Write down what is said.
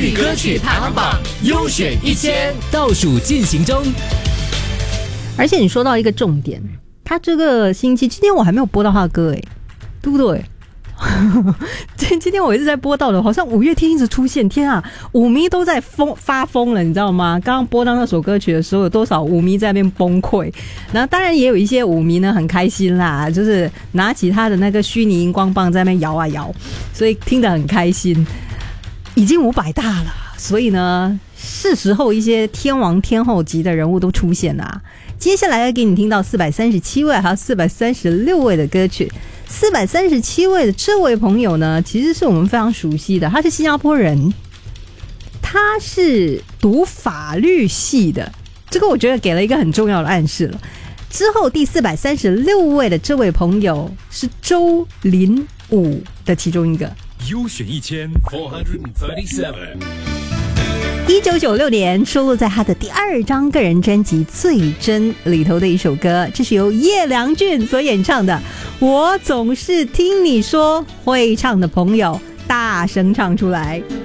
语歌曲排行榜优选1000倒数进行中。 而且你说到一个重点，他这个星期今天我还没有播到他的歌对不对？今天我一直在播到的，好像五月天一直出现，天啊，舞迷都在发疯了，你知道吗？刚刚播到那首歌曲的时候，有多少舞迷在那边崩溃？然后当然也有一些舞迷呢很开心啦，就是拿起他的那个虚拟荧光棒在那边摇啊摇，所以听得很开心。已经500大了，所以呢，是时候一些天王天后级的人物都出现了。接下来要给你听到437位还有436位的歌曲。437位的这位朋友呢，其实是我们非常熟悉的，他是新加坡人，他是读法律系的，这个我觉得给了一个很重要的暗示了。之后第436位的这位朋友是周林武的其中一个。 优选1437 1996年收录在他的第2张个人专辑《最真》里头的一首歌，这是由叶良俊所演唱的。我总是听你说，会唱的朋友大声唱出来。